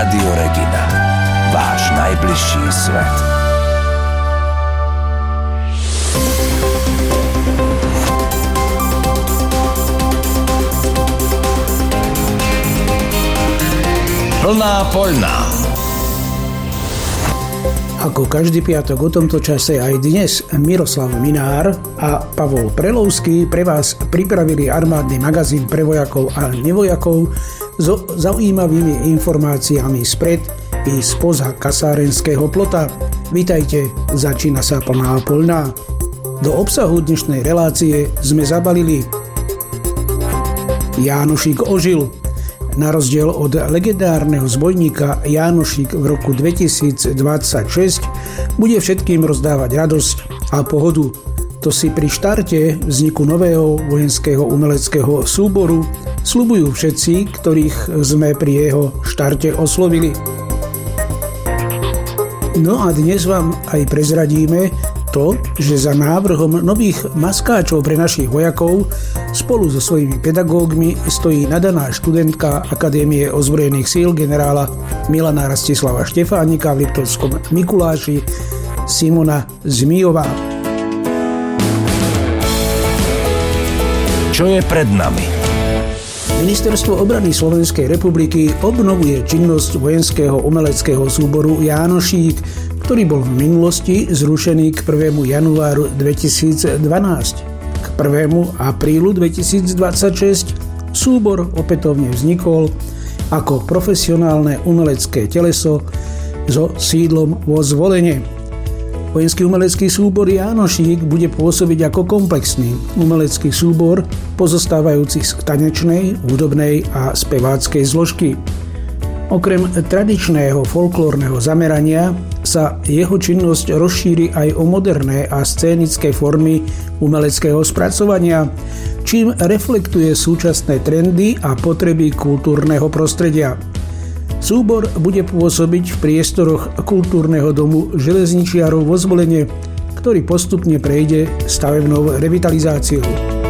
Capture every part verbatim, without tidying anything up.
Rádio Regina. Váš najbližší svet. Plná poľná. Ako každý piatok o tomto čase aj dnes Miroslav Minár a Pavol Prelovský pre vás pripravili armádny magazín pre vojakov a nevojakov so zaujímavými informáciami spred i spoza kasárenského plota. Vítajte, začína sa Plná poľná. Do obsahu dnešnej relácie sme zabalili: Jánošík ožil. Na rozdiel od legendárneho zbojníka Jánošík v roku dvetisícdvadsaťšesť bude všetkým rozdávať radosť a pohodu. To si pri štarte vzniku nového vojenského umeleckého súboru sľubujú všetci, ktorých sme pri jeho štarte oslovili. No a dnes vám aj prezradíme to, že za návrhom nových maskáčov pre našich vojakov spolu so svojimi pedagógmi stojí nadaná študentka Akadémie ozbrojených síl generála Milana Rastislava Štefánika v Liptovskom Mikuláši, Simona Zmijová. Čo je pred nami? Ministerstvo obrany Slovenskej republiky obnovuje činnosť vojenského umeleckého súboru Jánošík, ktorý bol v minulosti zrušený k prvému januáru dvetisícdvanásť. K prvému aprílu dvetisícdvadsaťšesť súbor opätovne vznikol ako profesionálne umelecké teleso so sídlom vo Zvolene. Vojenský umelecký súbor Jánošík bude pôsobiť ako komplexný umelecký súbor pozostávajúci z tanečnej, hudobnej a speváckej zložky. Okrem tradičného folklórneho zamerania sa jeho činnosť rozšíri aj o moderné a scénické formy umeleckého spracovania, čím reflektuje súčasné trendy a potreby kultúrneho prostredia. Súbor bude pôsobiť v priestoroch kultúrneho domu železničiarov vo Zvolene, ktorý postupne prejde stavebnou revitalizáciou.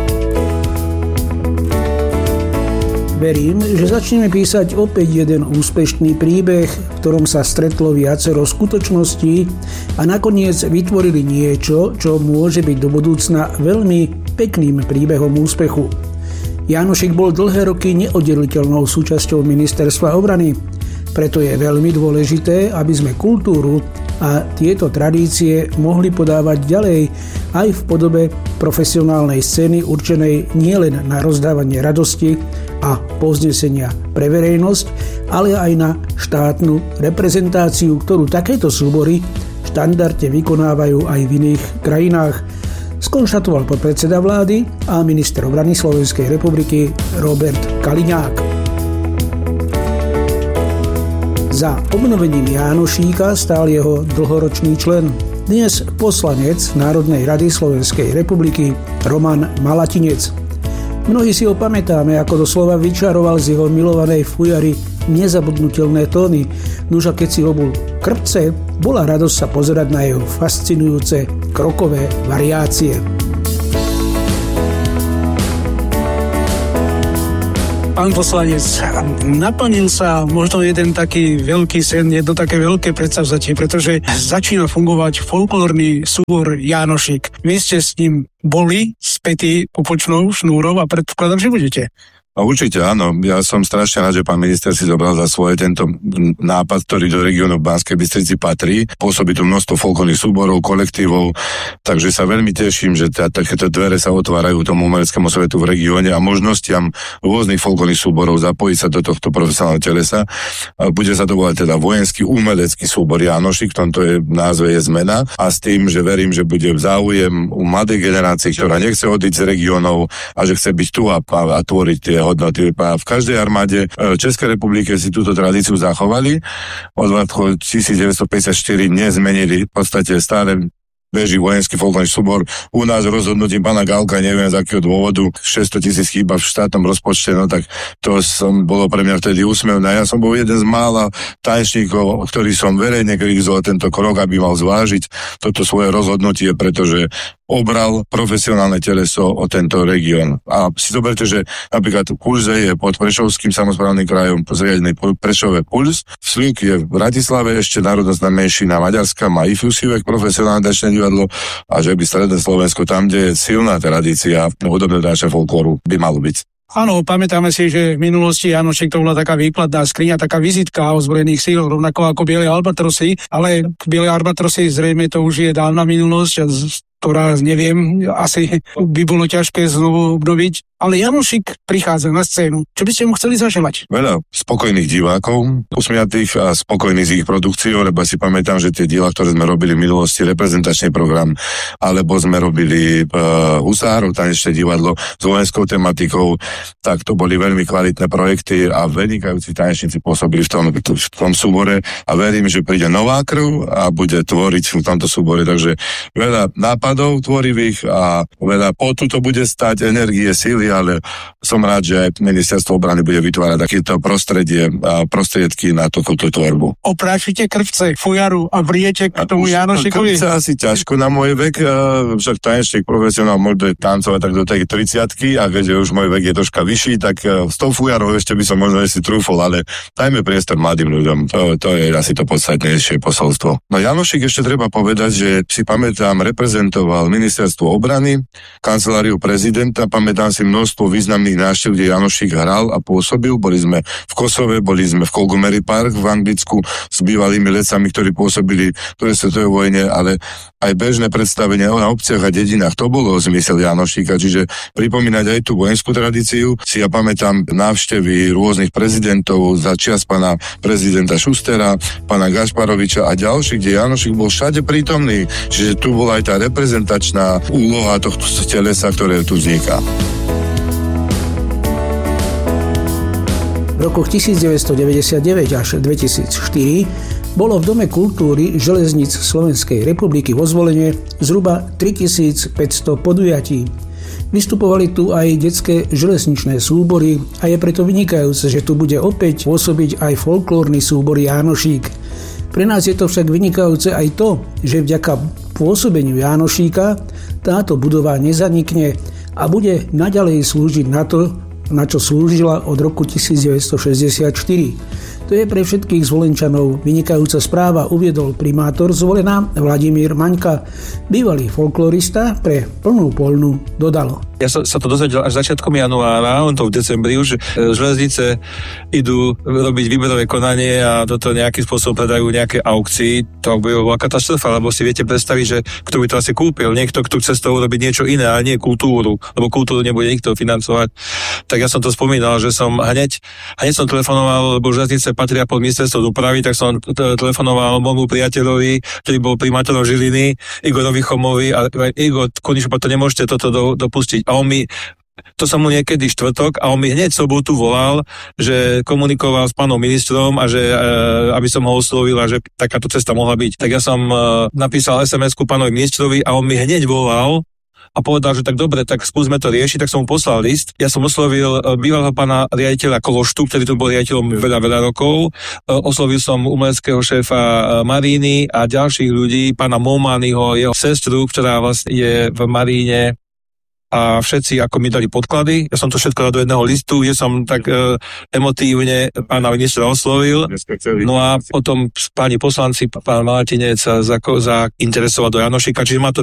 Verím, že začneme písať opäť jeden úspešný príbeh, v ktorom sa stretlo viacero skutočností a nakoniec vytvorili niečo, čo môže byť do budúcna veľmi pekným príbehom úspechu. Jánošík bol dlhé roky neoddeliteľnou súčasťou Ministerstva obrany. Preto je veľmi dôležité, aby sme kultúru a tieto tradície mohli podávať ďalej aj v podobe profesionálnej scény určenej nielen na rozdávanie radosti a povznesenia pre verejnosť, ale aj na štátnu reprezentáciu, ktorú takéto súbory štandardne vykonávajú aj v iných krajinách, skonštatoval podpredseda vlády a minister obrany Slovenskej republiky Robert Kaliňák. Za obnovením Jánošíka stál jeho dlhoročný člen, dnes poslanec Národnej rady Slovenskej republiky Roman Malatinec. Mnohí si ho pamätáme, ako doslova vyčaroval z jeho milovanej fujary nezabudnutelné tóny. Nuž a keď si obul krpce, bola radosť sa pozerať na jeho fascinujúce krokové variácie. Pán poslanec, naplnil sa možno jeden taký veľký sen, jedno také veľké predsavzatie, pretože začína fungovať folklórny súbor Jánošík. Vy ste s ním boli spätí pupočnou šnúrou a predpokladám, že budete. A určite áno, ja som strašne rád, že pán minister si zobral za svoje tento nápad, ktorý do regiónu Banskej Bystrici patrí. Pôsobí tu množstvo folklórnych súborov, kolektívov, takže sa veľmi teším, že tá, takéto dvere sa otvárajú tomu umeleckému svetu v regióne a možnostiam rôznych folklórnych súborov zapojiť sa do tohto profesionálneho telesa. Bude sa to volať teda vojenský umelecký súbor Jánošík, v tomto je, názve je zmena a s tým, že verím, že bude záujem u mladej generácie, ktorá nechce odísť z regiónov a že chce byť tu a, a tvoriť tie hodnoty. V každej armáde Českej republiky si túto tradíciu zachovali. Od roku devätnásťstopäťdesiatštyri nezmenili v podstate stále beží vojenský folklórny súbor. U nás rozhodnutím pána Galka, neviem z akého dôvodu, šesťsto tisíc chýba v štátnom rozpočte, no tak to som, bolo pre mňa vtedy úsmevné. Ja som bol jeden z mála tanečníkov, ktorý som verejne kritizoval tento krok, aby mal zvážiť toto svoje rozhodnutie, pretože obral profesionálne teleso o tento región. A si zoberte, že napríklad Pulze je pod Prešovským samosprávnym krajom zriadený Prešove Puls, Slink je v Bratislave, ešte národnostná menšina Maďarska má í Fusivek, profesionálne tanečné divadlo, a že by stredné Slovensko, tam, kde je silná tradícia hudobného tanečného folklóru, by malo byť. Áno, pamätáme si, že v minulosti Jánošík to bola taká výkladná skriňa, taká vizitka ozbrojených síl, rovnako ako Biele Albatrosy, ale Biele Albatrosy zrejme to už je dávna minulosť, a ktorá, neviem, asi by bolo ťažké znovu obnoviť. Ale Jánošík prichádza na scénu. Čo by ste mu chceli zaželať? Veľa spokojných divákov, usmiatých a spokojných z ich produkciou, lebo si pamätám, že tie diela, ktoré sme robili v minulosti, reprezentačný program, alebo sme robili uh, Husárov, tanečné divadlo s vojenskou tematikou, tak to boli veľmi kvalitné projekty a vynikajúci tanečníci pôsobili v tom, v tom súbore a verím, že príde nová krv a bude tvoriť v tomto súbore. Takže veľa nápadov tvorivých a veľa potu to bude stať, energie, síly, ale som rád, že aj ministerstvo obrany bude vytvárať takéto prostredie a prostriedky na túto tvorbu. Oprášite krvce, fujaru a vriete k tomu Jánošíkovi? Krvce asi ťažko na môj vek, však tanečník profesionál môže tancovať tak do tej tridsiatky a keďže už môj vek je troška vyšší, tak s tou fujarou ešte by som možno si trúfol, ale dajme priestor mladým ľuďom. To, to je asi to podstatnejšie posolstvo. No Jánošík ešte treba povedať, že si pamätám, reprezentoval ministerstvo obrany, kanceláriu prezidenta, pamätám si množstvo významných návštev, kde Jánošík hral a pôsobil. Boli sme v Kosove, boli sme v Colgomeri Park v Anglicku s bývalými letcami, ktorí pôsobili v druhej svetovej vojne, ale aj bežné predstavenia na obciach a dedinách. To bolo zmysel Jánošíka, čiže pripomínať aj tú vojenskú tradíciu. Si ja pamätám návštevy rôznych prezidentov za čias pána prezidenta Šustera, pána Gašparoviča a ďalších, kde Jánošík bol všade prítomný. Čiže tu bola aj tá reprezentačná úloha tohto telesa, ktoré tu vzniká. V rokoch devätnásťstodeväťdesiatdeväť až dvetisícštyri bolo v Dome kultúry železníc Slovenskej republiky vo Zvolene zhruba tritisícpäťsto podujatí. Vystupovali tu aj detské železničné súbory a je preto vynikajúce, že tu bude opäť pôsobiť aj folklórny súbor Jánošík. Pre nás je to však vynikajúce aj to, že vďaka pôsobeniu Jánošíka táto budova nezanikne a bude naďalej slúžiť na to, na čo slúžila od roku devätnásťstošesťdesiatštyri. To je pre všetkých Zvolenčanov vynikajúca správa, uviedol primátor Zvolena Vladimír Maňka. Bývalý folklorista pre Plnú poľnu dodalo. Ja sa, sa to dozvedel až začiatkom januára, on to v decembri už, železnice idú robiť výberové konanie a toto nejakým spôsobom predajú nejaké aukcii. To by bola katastrofa, lebo si viete predstaviť, že kto by to asi kúpil. Niekto, kto chce z toho robiť niečo iné, a nie kultúru, lebo kultúru nebude nikto financovať. Tak ja som to spomínal, že som hneď, hneď som telefonoval, lebo železnice patria pod ministerstvo dopravy, tak som telefonoval môjmu priateľovi, ktorý bol primátorom Žiliny, Igorovi Chomovi, a Igor, konečne to nemôžete toto do, dopustiť. A on mi, to som mu niekedy štvrtok, a on mi hneď sobotu volal, že komunikoval s pánom ministrom a že, e, aby som ho oslovil a že takáto cesta mohla byť. Tak ja som e, napísal es em esku pánovi ministrovi a on mi hneď volal a povedal, že tak dobre, tak skúsme to riešiť, tak som mu poslal list. Ja som oslovil bývalého pána riaditeľa Kološtu, ktorý tu bol riaditeľom veľa, veľa rokov. Oslovil som umeleckého šéfa Maríny a ďalších ľudí, pána Mományho, jeho sestru, ktorá vlastne je v Maríne, a všetci ako mi dali podklady. Ja som to všetko dal do jedného listu, kde som tak e, emotívne pána ministra oslovil. No a potom páni poslanci, pán Martinec sa zainteresoval do Jánošíka, čiže ma to